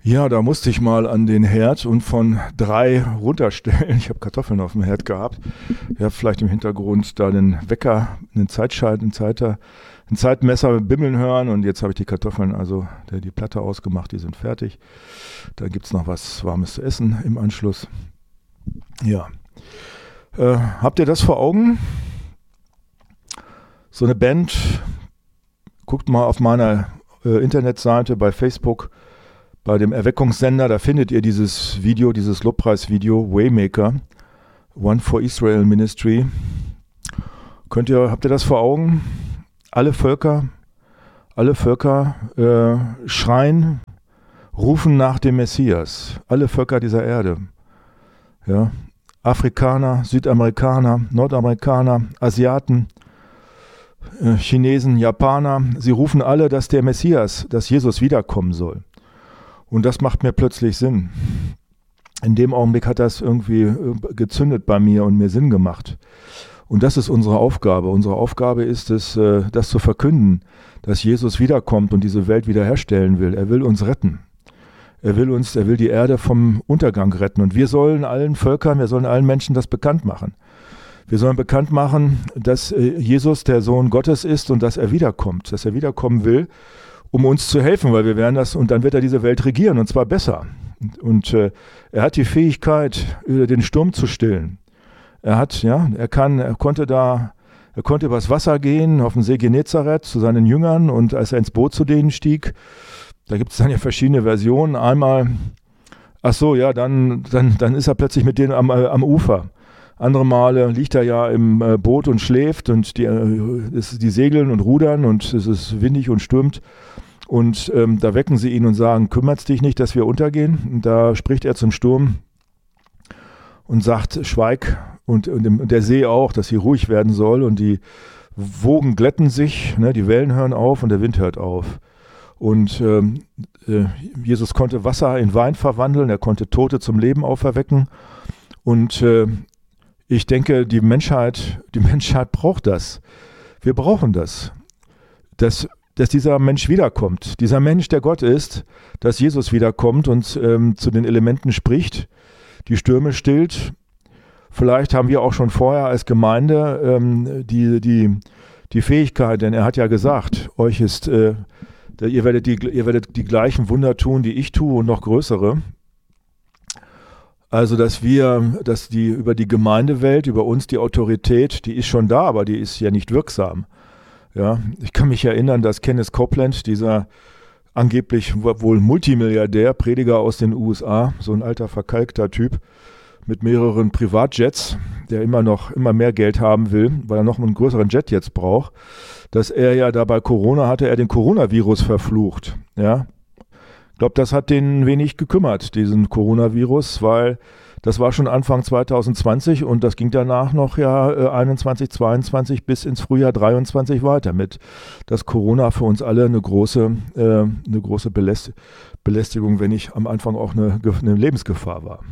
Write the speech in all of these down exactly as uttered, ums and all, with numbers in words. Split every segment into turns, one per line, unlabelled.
Ja, da musste ich mal an den Herd und von drei runterstellen. Ich habe Kartoffeln auf dem Herd gehabt. Ihr habt vielleicht im Hintergrund da den Wecker, einen Zeitschalter, einen, Zeiter, ein Zeitmesser bimmeln hören. Und jetzt habe ich die Kartoffeln, also die Platte ausgemacht, die sind fertig. Da gibt es noch was Warmes zu essen im Anschluss. Ja. Äh, habt ihr das vor Augen? So eine Band, guckt mal auf meiner äh, Internetseite bei Facebook. Bei dem Erweckungssender, da findet ihr dieses Video, dieses Lobpreisvideo, Waymaker, One for Israel Ministry. Könnt ihr, habt ihr das vor Augen? Alle Völker, alle Völker äh, schreien, rufen nach dem Messias. Alle Völker dieser Erde. Ja, Afrikaner, Südamerikaner, Nordamerikaner, Asiaten, äh, Chinesen, Japaner. Sie rufen alle, dass der Messias, dass Jesus wiederkommen soll. Und das macht mir plötzlich Sinn. In dem Augenblick hat das irgendwie gezündet bei mir und mir Sinn gemacht. Und das ist unsere Aufgabe. Unsere Aufgabe ist es, das zu verkünden, dass Jesus wiederkommt und diese Welt wiederherstellen will. Er will uns retten. Er will uns, er will die Erde vom Untergang retten. Und wir sollen allen Völkern, wir sollen allen Menschen das bekannt machen. Wir sollen bekannt machen, dass Jesus der Sohn Gottes ist und dass er wiederkommt, dass er wiederkommen will, um uns zu helfen, weil wir werden das, und dann wird er diese Welt regieren, und zwar besser. Und, und äh, er hat die Fähigkeit, den Sturm zu stillen. Er hat, ja, er kann, er konnte da, er konnte übers Wasser gehen, auf den See Genezareth zu seinen Jüngern, und als er ins Boot zu denen stieg, da gibt es dann ja verschiedene Versionen. Einmal, ach so, ja, dann, dann, dann ist er plötzlich mit denen am, äh, am Ufer. Andere Male liegt er ja im äh, Boot und schläft, und die, äh, es, die segeln und rudern, und es ist windig und stürmt. Und ähm, da wecken sie ihn und sagen, kümmert's dich nicht, dass wir untergehen? Und da spricht er zum Sturm und sagt, schweig. Und, und, dem, und der See auch, dass sie ruhig werden soll. Und die Wogen glätten sich, ne, die Wellen hören auf und der Wind hört auf. Und ähm, äh, Jesus konnte Wasser in Wein verwandeln, er konnte Tote zum Leben auferwecken. Und äh, ich denke, die Menschheit, die Menschheit braucht das. Wir brauchen das. Das dass dieser Mensch wiederkommt. Dieser Mensch, der Gott ist, dass Jesus wiederkommt und ähm, zu den Elementen spricht, die Stürme stillt. Vielleicht haben wir auch schon vorher als Gemeinde ähm, die, die, die Fähigkeit, denn er hat ja gesagt, euch ist, äh, ihr, werdet die, ihr werdet die gleichen Wunder tun, die ich tue, und noch größere. Also, dass wir, dass die über die Gemeindewelt, über uns die Autorität, die ist schon da, aber die ist ja nicht wirksam. Ja, ich kann mich erinnern, dass Kenneth Copeland, dieser angeblich wohl Multimilliardär, Prediger aus den U S A, so ein alter verkalkter Typ mit mehreren Privatjets, der immer noch immer mehr Geld haben will, weil er noch einen größeren Jet jetzt braucht, dass er ja da bei Corona hatte, er den Coronavirus verflucht. Ja, ich glaube, das hat den wenig gekümmert, diesen Coronavirus, weil das war schon Anfang zwanzig zwanzig und das ging danach noch ja äh, einundzwanzig, zweiundzwanzig bis ins Frühjahr dreiundzwanzig weiter mit, dass Corona für uns alle eine große, äh, eine große Beläst- Belästigung, wenn nicht am Anfang auch eine, eine Lebensgefahr war.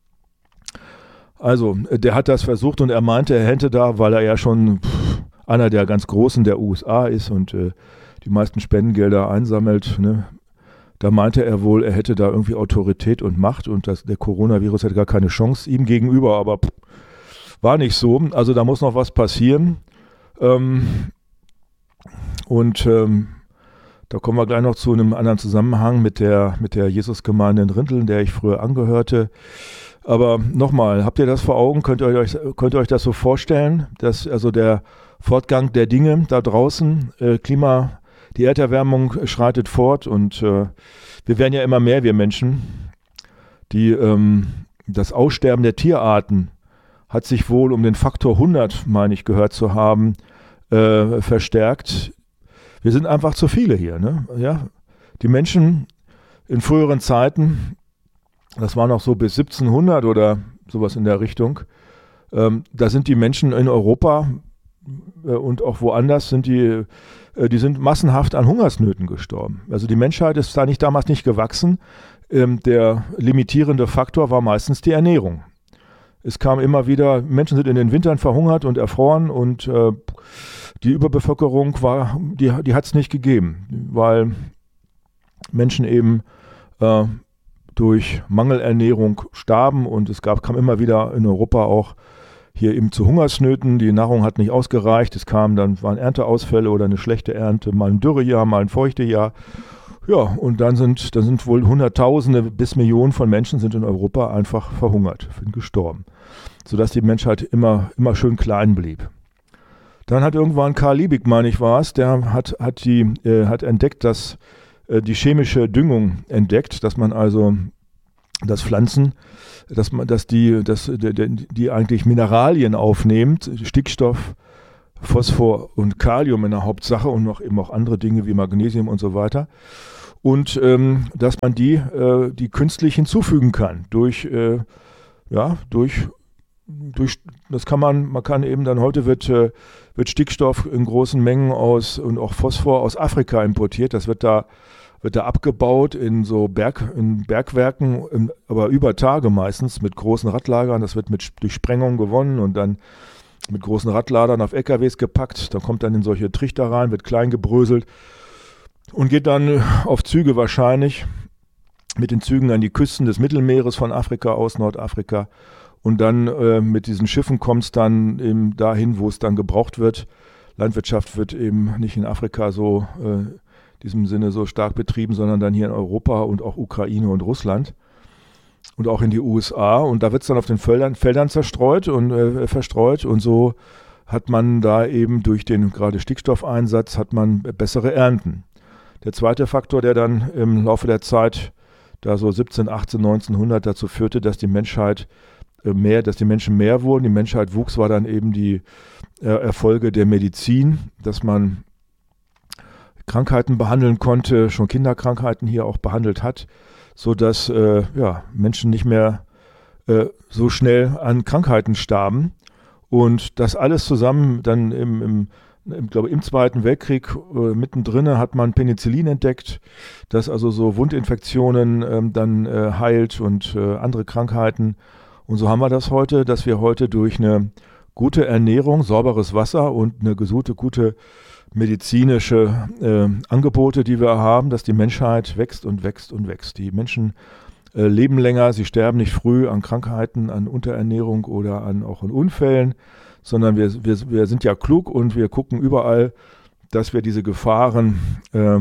Also, der hat das versucht und er meinte, er hätte da, weil er ja schon pff, einer der ganz Großen der U S A ist und äh, die meisten Spendengelder einsammelt, ne, da meinte er wohl, er hätte da irgendwie Autorität und Macht und das, der Coronavirus hätte gar keine Chance ihm gegenüber, aber pff, war nicht so. Also da muss noch was passieren. Ähm, und ähm, da kommen wir gleich noch zu einem anderen Zusammenhang mit der, mit der Jesusgemeinde in Rinteln, der ich früher angehörte. Aber nochmal, habt ihr das vor Augen? Könnt ihr euch, könnt ihr euch das so vorstellen, dass also der Fortgang der Dinge da draußen, äh, Klima, die Erderwärmung schreitet fort und äh, wir werden ja immer mehr, wir Menschen. Die, ähm, das Aussterben der Tierarten hat sich wohl um den Faktor hundert, meine ich, gehört zu haben, äh, verstärkt. Wir sind einfach zu viele hier. Ne? Ja? Die Menschen in früheren Zeiten, das war noch so bis siebzehnhundert oder sowas in der Richtung, ähm, da sind die Menschen in Europa äh, und auch woanders sind die Die sind massenhaft an Hungersnöten gestorben. Also die Menschheit ist da nicht damals nicht gewachsen. Ähm, der limitierende Faktor war meistens die Ernährung. Es kam immer wieder, Menschen sind in den Wintern verhungert und erfroren und äh, die Überbevölkerung war, die, die hat es nicht gegeben, weil Menschen eben äh, durch Mangelernährung starben und es gab, kam immer wieder in Europa auch hier eben zu Hungersnöten. Die Nahrung hat nicht ausgereicht. Es kam dann, waren Ernteausfälle oder eine schlechte Ernte, mal ein Dürrejahr, mal ein Feuchtejahr. Ja, und dann sind, dann sind wohl Hunderttausende bis Millionen von Menschen sind in Europa einfach verhungert, sind gestorben, sodass die Menschheit immer, immer schön klein blieb. Dann hat irgendwann Karl Liebig, meine ich war es, der hat, hat, die, äh, hat entdeckt, dass äh, die chemische Düngung entdeckt, dass man also, dass Pflanzen, dass man, dass die, dass, die, die eigentlich Mineralien aufnimmt, Stickstoff, Phosphor und Kalium in der Hauptsache und noch eben auch andere Dinge wie Magnesium und so weiter. Und ähm, dass man die, äh, die künstlich hinzufügen kann durch, äh, ja, durch, durch, das kann man, man kann eben dann heute wird, äh, wird Stickstoff in großen Mengen aus und auch Phosphor aus Afrika importiert. Das wird da wird da abgebaut in so Berg, in Bergwerken, in, aber über Tage meistens mit großen Radlagern. Das wird mit, durch Sprengung gewonnen und dann mit großen Radladern auf L K Ws gepackt. Da kommt dann in solche Trichter rein, wird klein gebröselt und geht dann auf Züge wahrscheinlich mit den Zügen an die Küsten des Mittelmeeres von Afrika aus, Nordafrika. Und dann äh, mit diesen Schiffen kommt es dann eben dahin, wo es dann gebraucht wird. Landwirtschaft wird eben nicht in Afrika so äh, diesem Sinne so stark betrieben, sondern dann hier in Europa und auch Ukraine und Russland und auch in die U S A. Und da wird es dann auf den Feldern, Feldern zerstreut und äh, verstreut. Und so hat man da eben durch den gerade Stickstoffeinsatz hat man bessere Ernten. Der zweite Faktor, der dann im Laufe der Zeit, da so siebzehn, achtzehn, neunzehnhundert dazu führte, dass die Menschheit äh, mehr, dass die Menschen mehr wurden, die Menschheit wuchs, war dann eben die äh, Erfolge der Medizin, dass man Krankheiten behandeln konnte, schon Kinderkrankheiten hier auch behandelt hat, sodass äh, ja, Menschen nicht mehr äh, so schnell an Krankheiten starben. Und das alles zusammen dann im, im, im, glaube, im Zweiten Weltkrieg äh, mittendrin hat man Penicillin entdeckt, das also so Wundinfektionen äh, dann äh, heilt und äh, andere Krankheiten. Und so haben wir das heute, dass wir heute durch eine gute Ernährung, sauberes Wasser und eine gesunde, gute medizinische äh, Angebote, die wir haben, dass die Menschheit wächst und wächst und wächst. Die Menschen äh, leben länger, sie sterben nicht früh an Krankheiten, an Unterernährung oder an, auch an Unfällen, sondern wir, wir, wir sind ja klug und wir gucken überall, dass wir diese Gefahren äh,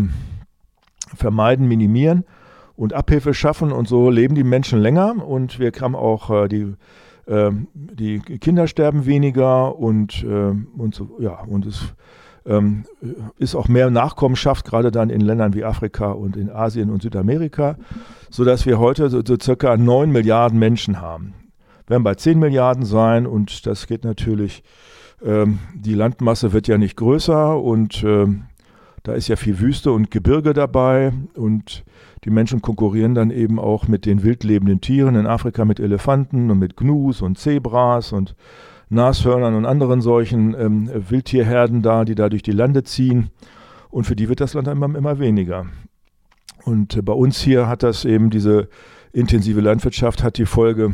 vermeiden, minimieren und Abhilfe schaffen und so leben die Menschen länger und wir haben auch äh, die äh, die Kinder sterben weniger und, äh, und so, ja, und es Ähm, ist auch mehr Nachkommenschaft, gerade dann in Ländern wie Afrika und in Asien und Südamerika, sodass wir heute so, so circa neun Milliarden Menschen haben. Wir werden bei zehn Milliarden sein und das geht natürlich, ähm, die Landmasse wird ja nicht größer und ähm, da ist ja viel Wüste und Gebirge dabei und die Menschen konkurrieren dann eben auch mit den wildlebenden Tieren in Afrika, mit Elefanten und mit Gnus und Zebras und Nashörnern und anderen solchen ähm, Wildtierherden da, die da durch die Lande ziehen. Und für die wird das Land immer, immer weniger. Und äh, bei uns hier hat das eben, diese intensive Landwirtschaft hat die Folge,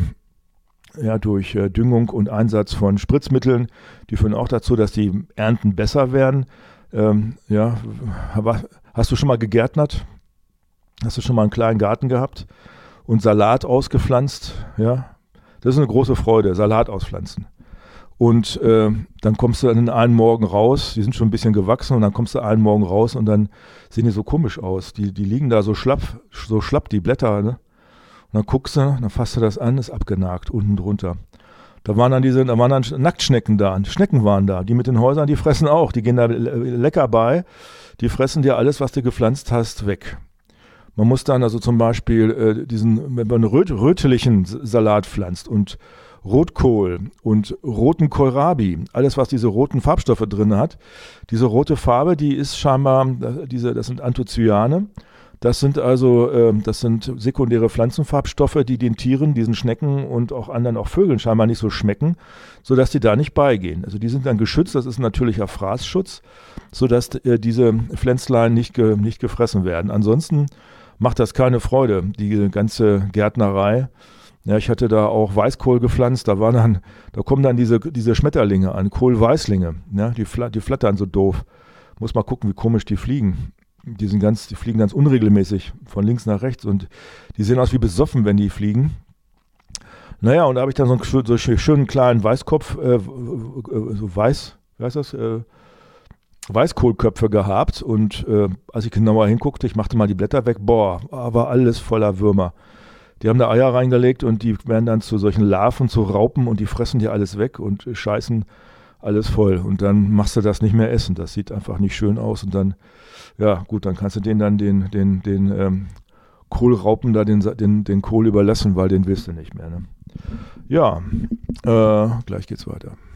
ja, durch äh, Düngung und Einsatz von Spritzmitteln, die führen auch dazu, dass die Ernten besser werden. Ähm, ja, hast du schon mal gegärtnert? Hast du schon mal einen kleinen Garten gehabt und Salat ausgepflanzt? Ja, das ist eine große Freude, Salat auspflanzen. Und äh, dann kommst du dann einen Morgen raus, die sind schon ein bisschen gewachsen und dann kommst du einen Morgen raus und dann sehen die so komisch aus. Die, die liegen da so schlapp, so schlapp, die Blätter, ne? Und dann guckst du, dann fasst du das an, ist abgenagt, unten drunter. Da waren dann diese, da waren dann Nacktschnecken da, Schnecken waren da, die mit den Häusern, die fressen auch, die gehen da lecker bei, die fressen dir alles, was du gepflanzt hast, weg. Man muss dann also zum Beispiel äh, diesen, wenn man einen röt, rötlichen Salat pflanzt und Rotkohl und roten Kohlrabi, alles was diese roten Farbstoffe drin hat, diese rote Farbe, die ist scheinbar, diese, das sind Anthocyane, das sind also, äh, das sind sekundäre Pflanzenfarbstoffe, die den Tieren, diesen Schnecken und auch anderen, auch Vögeln scheinbar nicht so schmecken, sodass die da nicht beigehen. Also die sind dann geschützt, das ist ein natürlicher Fraßschutz, sodass äh, diese Pflänzlein nicht, ge, nicht gefressen werden. Ansonsten macht das keine Freude, die ganze Gärtnerei. Ja, ich hatte da auch Weißkohl gepflanzt, da waren dann, da kommen dann diese, diese Schmetterlinge an, Kohlweißlinge, ja, die, fla- die flattern so doof. Muss mal gucken, wie komisch die fliegen. die sind ganz, die fliegen ganz unregelmäßig von links nach rechts und die sehen aus wie besoffen, wenn die fliegen. Naja, und da habe ich dann so einen so schönen kleinen Weißkopf, äh, so weiß, wie heißt das, äh, Weißkohlköpfe gehabt und äh, als ich genauer hinguckte, ich machte mal die Blätter weg, boah, war alles voller Würmer. Die haben da Eier reingelegt und die werden dann zu solchen Larven, zu Raupen und die fressen dir alles weg und scheißen alles voll. Und dann machst du das nicht mehr essen. Das sieht einfach nicht schön aus. Und dann, ja gut, dann kannst du denen dann den, den, den ähm, Kohlraupen da den, den, den Kohl überlassen, weil den willst du nicht mehr. Ne? Ja, äh, gleich geht's weiter.